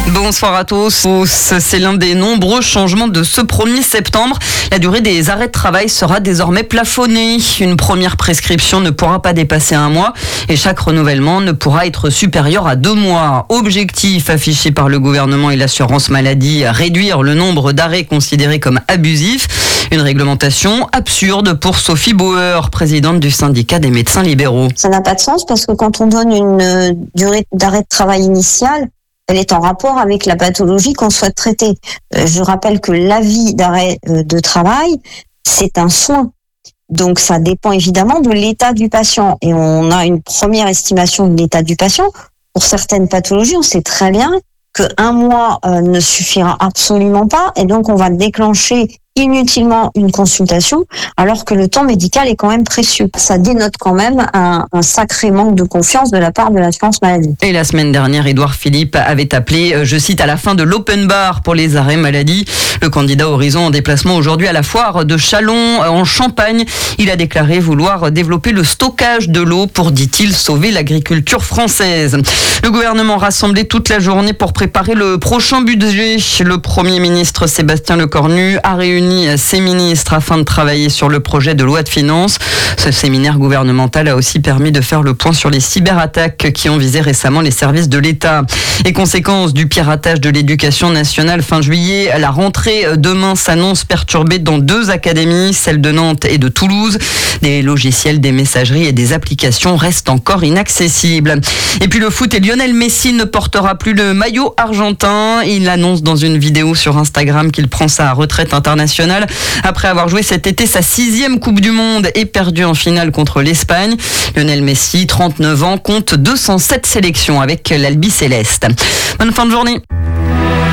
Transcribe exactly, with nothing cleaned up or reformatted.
Bonsoir à tous. C'est l'un des nombreux changements de ce premier septembre. La durée des arrêts de travail sera désormais plafonnée. Une première prescription ne pourra pas dépasser un mois et chaque renouvellement ne pourra être supérieur à deux mois. Objectif affiché par le gouvernement et l'assurance maladie, réduire le nombre d'arrêts considérés comme abusifs. Une réglementation absurde pour Sophie Bauer, présidente du syndicat des médecins libéraux. Ça n'a pas de sens parce que quand on donne une durée d'arrêt de travail initiale, elle est en rapport avec la pathologie qu'on souhaite traiter. Euh, je rappelle que l'avis d'arrêt euh, de travail, c'est un soin. Donc ça dépend évidemment de l'état du patient. Et on a une première estimation de l'état du patient. Pour certaines pathologies, on sait très bien qu'un mois euh, ne suffira absolument pas. Et donc on va déclencher inutilement une consultation, alors que le temps médical est quand même précieux. Ça dénote quand même un, un sacré manque de confiance de la part de l'assurance maladie. Et la semaine dernière, Édouard Philippe avait appelé, je cite, à la fin de l'open bar pour les arrêts maladie. Le candidat Horizon en déplacement aujourd'hui à la foire de Châlons en Champagne. Il a déclaré vouloir développer le stockage de l'eau pour, dit-il, sauver l'agriculture française. Le gouvernement rassemblé toute la journée pour préparer le prochain budget. Le Premier ministre Sébastien Lecornu a réuni ses ministres afin de travailler sur le projet de loi de finances. Ce séminaire gouvernemental a aussi permis de faire le point sur les cyberattaques qui ont visé récemment les services de l'État. Et conséquence du piratage de l'éducation nationale fin juillet, la rentrée demain s'annonce perturbée dans deux académies, celle de Nantes et de Toulouse. Des logiciels, des messageries et des applications restent encore inaccessibles. Et puis le foot, et Lionel Messi ne portera plus le maillot argentin. Il annonce dans une vidéo sur Instagram qu'il prend sa retraite internationale après avoir joué cet été sa sixième Coupe du Monde et perdu en finale contre l'Espagne. Lionel Messi, trente-neuf ans, compte deux cent sept sélections avec l'Albi Céleste. Bonne fin de journée.